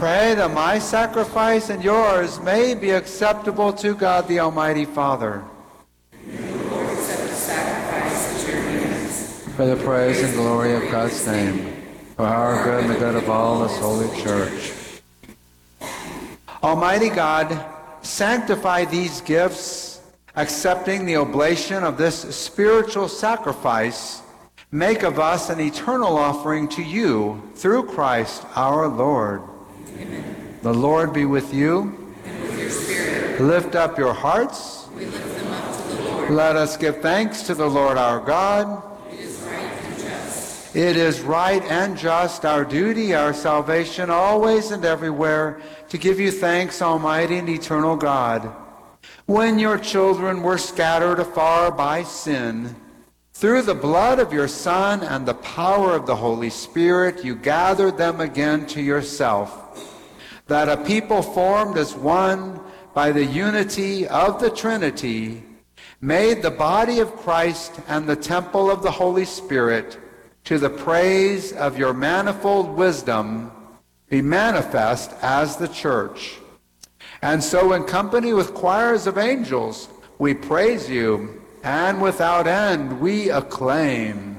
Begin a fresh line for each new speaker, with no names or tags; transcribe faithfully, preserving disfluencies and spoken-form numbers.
Pray that my sacrifice and yours may be acceptable to God the Almighty Father.
May the Lord accept the sacrifice at your hands.
For the praise and glory of God's name, for our good and the good of all this holy church. Almighty God, sanctify these gifts, accepting the oblation of this spiritual sacrifice. Make of us an eternal offering to you through Christ our Lord.
Amen.
The Lord be with you.
And with your spirit.
Lift up your hearts.
We lift them up to the Lord.
Let us give thanks to the Lord our God.
It is right and just.
It is right and just, our duty, our salvation, always and everywhere, to give you thanks, Almighty and eternal God. When your children were scattered afar by sin, through the blood of your Son and the power of the Holy Spirit, you gathered them again to yourself, that a people formed as one by the unity of the Trinity made the body of Christ and the temple of the Holy Spirit, to the praise of your manifold wisdom, be manifest as the church. And so in company with choirs of angels, we praise you, and without end we acclaim.